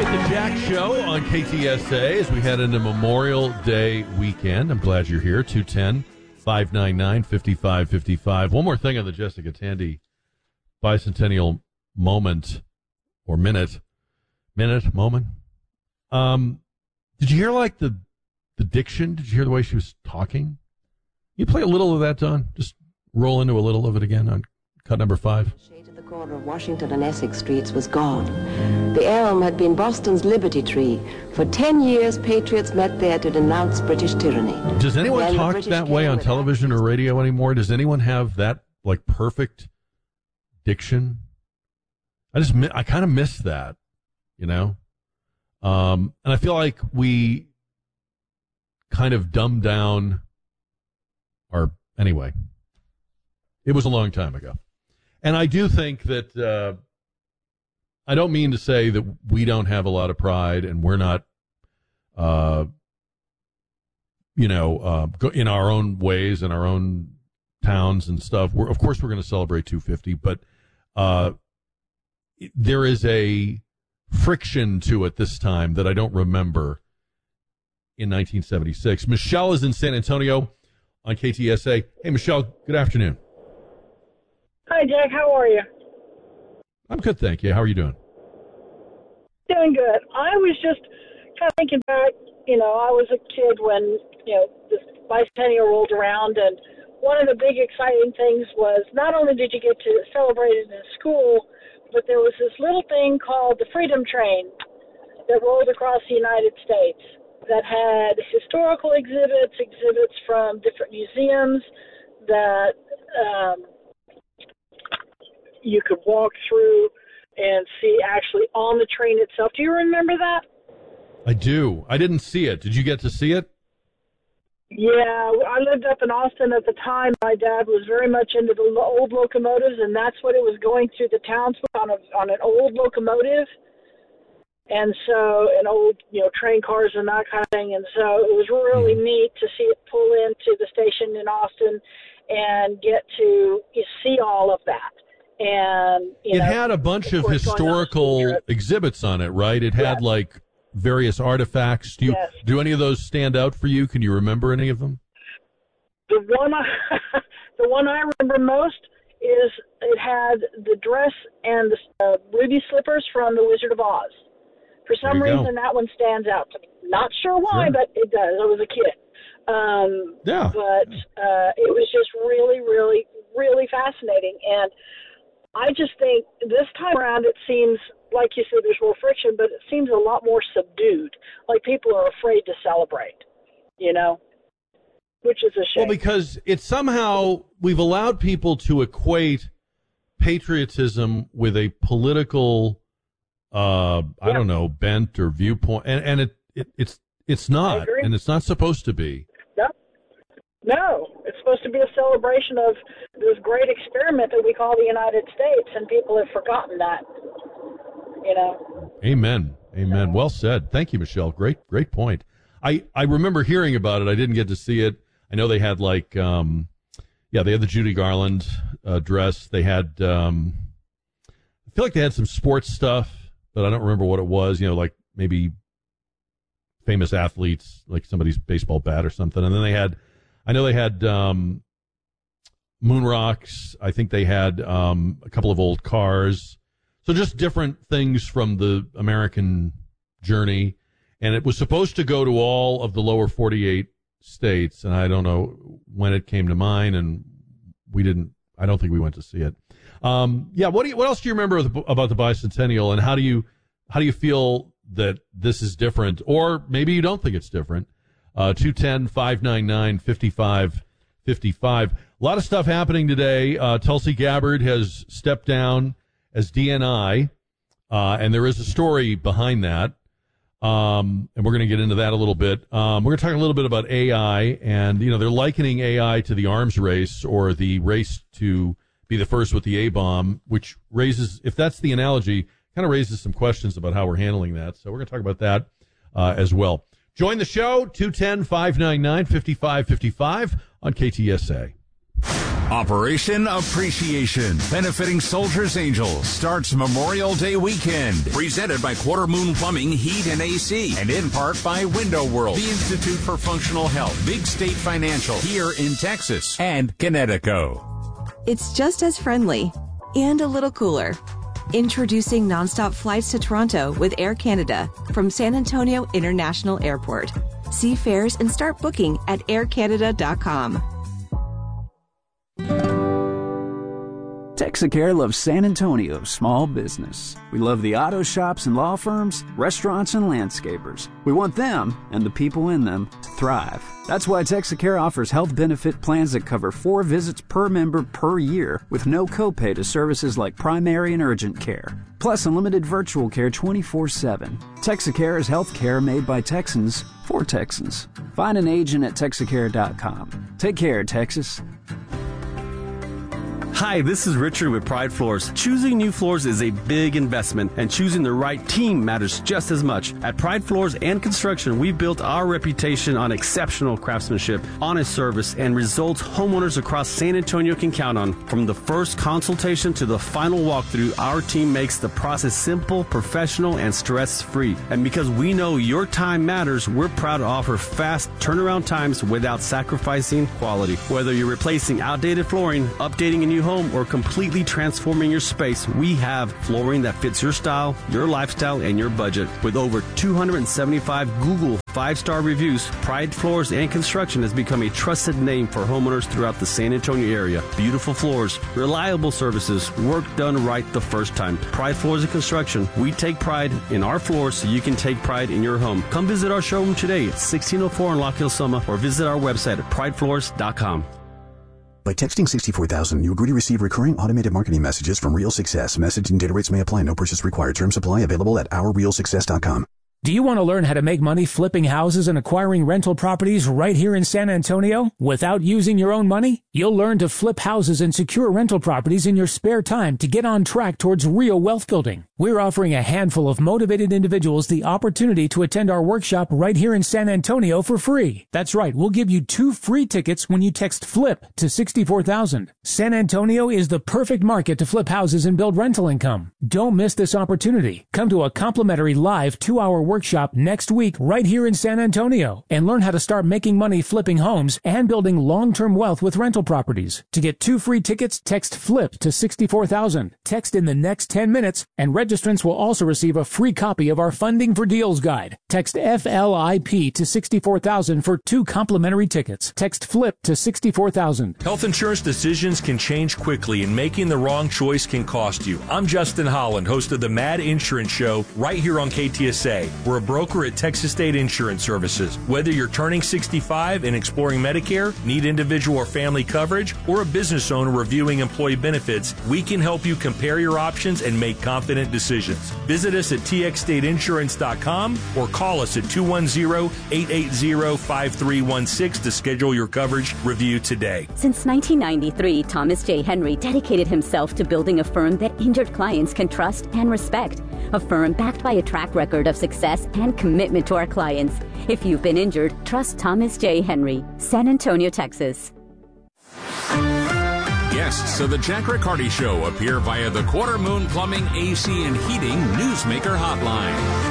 The Jack Show on KTSA as we head into Memorial Day weekend. I'm glad you're here. 210-599-5555. One more thing on the Jessica Tandy bicentennial moment or moment. Did you hear like the diction? Did you hear the way she was talking? You play a little of that, Don? Just roll into a little of it again on cut number 5. The corner of Washington and Essex Streets was gone. The elm had been Boston's liberty tree. For 10 years, patriots met there to denounce British tyranny. Does anyone talk that way on television or radio anymore? Does anyone have that, like, perfect diction? I kind of miss that, you know? And I feel like we kind of dumbed down anyway. It was a long time ago. And I do think that I don't mean to say that we don't have a lot of pride and we're not, in our own ways, in our own towns and stuff. Of course, we're going to celebrate 250, but there is a friction to it this time that I don't remember in 1976. Michelle is in San Antonio on KTSA. Hey, Michelle, good afternoon. Hi, Jack. How are you? I'm good, thank you. How are you doing? Doing good. I was just kind of thinking back, I was a kid when, the bicentennial rolled around, and one of the big exciting things was not only did you get to celebrate it in school, but there was this little thing called the Freedom Train that rolled across the United States that had historical exhibits from different museums that you could walk through and see actually on the train itself. Do you remember that? I do. I didn't see it. Did you get to see it? Yeah, I lived up in Austin at the time. My dad was very much into the old locomotives, and that's what it was going through the towns on an old locomotive. And so, and old, train cars and that kind of thing. And so it was really neat to see it pull into the station in Austin and get to see all of that. And it had a bunch of historical exhibits on it, right? It had like various artifacts. Do any of those stand out for you? Can you remember any of them? The one I remember most is it had the dress and the ruby slippers from The Wizard of Oz. For some reason, that one stands out to me. Not sure why, but it does. I was a kid. But it was just really, really, really fascinating. And I just think this time around it seems, like you said, there's more friction, but it seems a lot more subdued. Like people are afraid to celebrate, which is a shame. Well, because it's somehow we've allowed people to equate patriotism with a political, bent or viewpoint, and it's not, and it's not supposed to be. No, it's supposed to be a celebration of this great experiment that we call the United States, and people have forgotten that, Amen. Well said. Thank you, Michelle. Great point. I remember hearing about it. I didn't get to see it. I know they had they had the Judy Garland dress. They had, I feel like they had some sports stuff, but I don't remember what it was, like maybe famous athletes, like somebody's baseball bat or something. And then I know they had moon rocks. I think they had a couple of old cars. So just different things from the American journey. And it was supposed to go to all of the lower 48 states. And I don't know when it came to mine, and I don't think we went to see it. What else do you remember about the bicentennial, and how do you feel that this is different? Or maybe you don't think it's different. 210-599-5555. A lot of stuff happening today. Tulsi Gabbard has stepped down as DNI, and there is a story behind that. And we're going to get into that a little bit. We're going to talk a little bit about AI, and, they're likening AI to the arms race, or the race to be the first with the A-bomb, which raises, if that's the analogy, kind of raises some questions about how we're handling that. So we're going to talk about that as well. Join the show, 210-599-5555 on KTSA. Operation Appreciation, benefiting Soldiers Angels, starts Memorial Day weekend. Presented by Quarter Moon Plumbing, Heat, and AC. And in part by Window World, the Institute for Functional Health, Big State Financial, here in Texas, and Connecticut. It's just as friendly and a little cooler. Introducing nonstop flights to Toronto with Air Canada from San Antonio International Airport. See fares and start booking at aircanada.com. Texacare loves San Antonio's small business. We love the auto shops and law firms, restaurants and landscapers. We want them, and the people in them, to thrive. That's why Texacare offers health benefit plans that cover 4 visits per member per year with no copay to services like primary and urgent care. Plus unlimited virtual care 24/7. Texacare is health care made by Texans for Texans. Find an agent at Texacare.com. Take care, Texas. Hi, this is Richard with Pride Floors. Choosing new floors is a big investment, and choosing the right team matters just as much. At Pride Floors and Construction, we've built our reputation on exceptional craftsmanship, honest service, and results homeowners across San Antonio can count on. From the first consultation to the final walkthrough, our team makes the process simple, professional, and stress-free. And because we know your time matters, we're proud to offer fast turnaround times without sacrificing quality. Whether you're replacing outdated flooring, updating a new home, or completely transforming your space, we have flooring that fits your style, your lifestyle, and your budget. With over 275 Google 5-star reviews, Pride Floors and Construction has become a trusted name for homeowners throughout the San Antonio area. Beautiful floors, reliable services, work done right the first time. Pride Floors and Construction. We take pride in our floors so you can take pride in your home. Come visit our showroom today at 1604 in Lock Hill, Soma, or visit our website at pridefloors.com. By texting 64,000, you agree to receive recurring automated marketing messages from Real Success. Message and data rates may apply. No purchase required. Terms apply. Available at ourrealsuccess.com. Do you want to learn how to make money flipping houses and acquiring rental properties right here in San Antonio without using your own money? You'll learn to flip houses and secure rental properties in your spare time to get on track towards real wealth building. We're offering a handful of motivated individuals the opportunity to attend our workshop right here in San Antonio for free. That's right, we'll give you 2 free tickets when you text FLIP to 64,000. San Antonio is the perfect market to flip houses and build rental income. Don't miss this opportunity. Come to a complimentary live 2-hour workshop next week right here in San Antonio and learn how to start making money flipping homes and building long-term wealth with rental properties. To get 2 free tickets, text FLIP to 64,000. Text in the next 10 minutes and registrants will also receive a free copy of our Funding for Deals guide. Text FLIP to 64,000 for 2 complimentary tickets. Text FLIP to 64,000. Health insurance decisions can change quickly and making the wrong choice can cost you. I'm Justin Holland, host of the Mad Insurance Show right here on KTSA. We're a broker at Texas State Insurance Services. Whether you're turning 65 and exploring Medicare, need individual or family coverage, or a business owner reviewing employee benefits, we can help you compare your options and make confident decisions. Visit us at txstateinsurance.com or call us at 210-880-5316 to schedule your coverage review today. Since 1993, Thomas J. Henry dedicated himself to building a firm that injured clients can trust and respect. A firm backed by a track record of success and commitment to our clients. If you've been injured, trust Thomas J. Henry, San Antonio, Texas. Guests of the Jack Riccardi Show appear via the Quarter Moon Plumbing, AC, and Heating Newsmaker Hotline.